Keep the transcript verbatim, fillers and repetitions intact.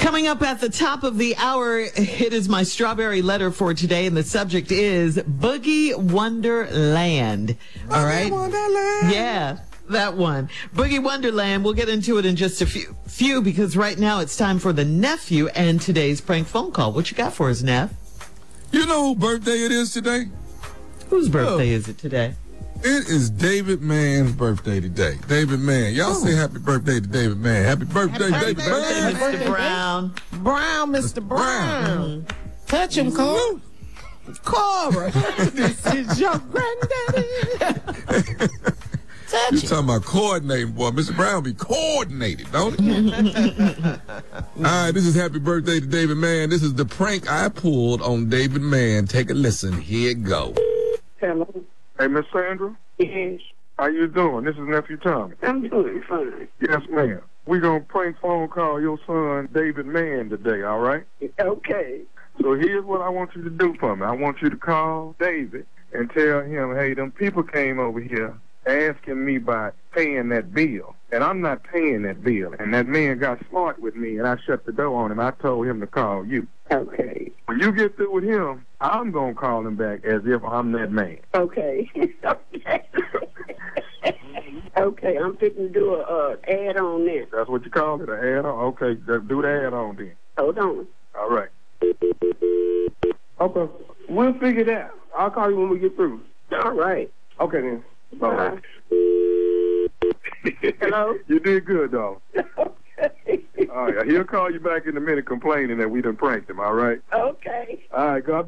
Coming up at the top of the hour, it is my strawberry letter for today, and the subject is Boogie Wonderland. All right? Wonderland. Yeah, that one. Boogie Wonderland. We'll get into it in just a few, few because right now it's time for the nephew and today's prank phone call. What you got for us, Neff? You know whose birthday it is today? Whose birthday oh. is it today? It is David Mann's birthday today. David Mann. Y'all oh. say happy birthday to David Mann. Happy birthday, happy David birthday, Mann. Mister Brown. Brown, Mister Brown. Mm-hmm. Touch him, Cora. Cora. This is your granddaddy. Touch You talking about coordinating, boy. Mister Brown be coordinated, don't it? All right, this is happy birthday to David Mann. This is the prank I pulled on David Mann. Take a listen. Here it go. Hello. Hey, Miss Sandra? Yes. How you doing? This is Nephew Tommy. I'm doing fine. Yes, ma'am. We're going to prank phone call your son, David Mann, today, all right? Okay. So here's what I want you to do for me. I want you to call David and tell him, hey, them people came over here asking me about paying that bill. And I'm not paying that bill. And that man got smart with me, and I shut the door on him. I told him to call you. Okay. When you get through with him, I'm going to call him back as if I'm that man. Okay. Okay. Okay, I'm fixing to do a uh, ad on this. That's what you call it, an add-on? Okay, do the add-on then. Hold on. All right. Okay. We'll figure it out. I'll call you when we get through. All right. Okay, then. Bye-bye. Hello? You did good, dog. Okay. All right, he'll call you back in a minute complaining that we done pranked him, all right? Okay. All right, God